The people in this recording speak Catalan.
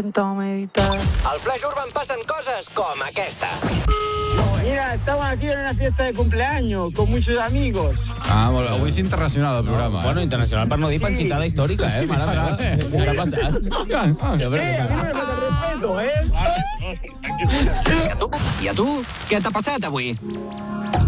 intentado meditar. Al Flash Urban passen coses com aquesta. Mira, estamos aquí en una fiesta de cumpleaños con muchos amigos. Ah, molt bé. Avui és internacional el programa. Bueno, internacional per no dir panxitada històrica, mare meva. Què està passant? A mí no me falta respeto, I a tu? Què t'ha passat avui?